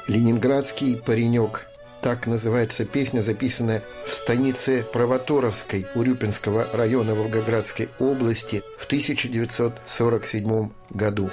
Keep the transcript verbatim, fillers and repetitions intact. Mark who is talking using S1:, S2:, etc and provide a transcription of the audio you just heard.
S1: «Ленинградский паренек». Так называется песня, записанная в станице Провоторовской Урюпинского района Волгоградской области в тысяча девятьсот сорок седьмом году.